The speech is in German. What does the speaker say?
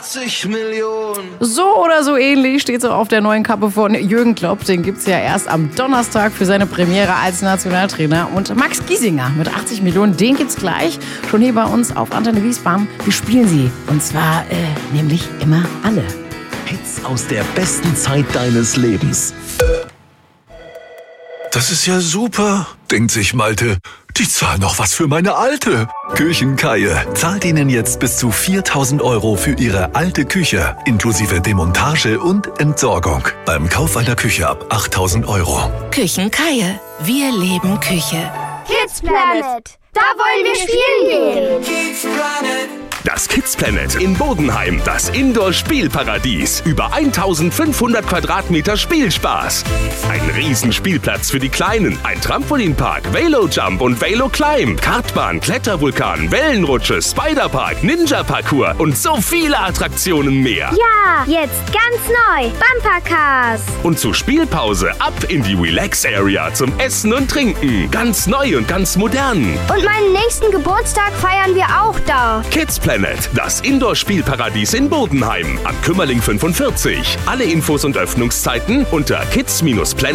80 Millionen. So oder so ähnlich steht es auch auf der neuen Kappe von Jürgen Klopp. Den gibt es ja erst am Donnerstag für seine Premiere als Nationaltrainer. Und Max Giesinger mit 80 Millionen, den gibt's gleich. Schon hier bei uns auf Antenne Wiesbaden. Wir spielen sie. Und zwar nämlich immer alle. Hits aus der besten Zeit deines Lebens. Das ist ja super, denkt sich Malte. Die zahlen noch was für meine Alte. Küchenkaie zahlt Ihnen jetzt bis zu 4.000 € für Ihre alte Küche, inklusive Demontage und Entsorgung. Beim Kauf einer Küche ab 8.000 €. Küchenkaie. Wir leben Küche. Kids Planet. Da wollen wir spielen gehen. Das Kids Planet in Bodenheim, das Indoor-Spielparadies. Über 1500 Quadratmeter Spielspaß. Ein Riesenspielplatz für die Kleinen, ein Trampolinpark, Velo-Jump und Velo-Climb, Kartbahn, Klettervulkan, Wellenrutsche, Spiderpark, Ninja-Parcours und so viele Attraktionen mehr. Ja, jetzt ganz neu. Bumpercars. Und zur Spielpause ab in die Relax-Area zum Essen und Trinken. Ganz neu und ganz modern. Und meinen nächsten Geburtstag feiern wir auch da. Kids Planet, das Indoor-Spielparadies in Bodenheim. Am Kümmerling 45. Alle Infos und Öffnungszeiten unter kids-planet.de.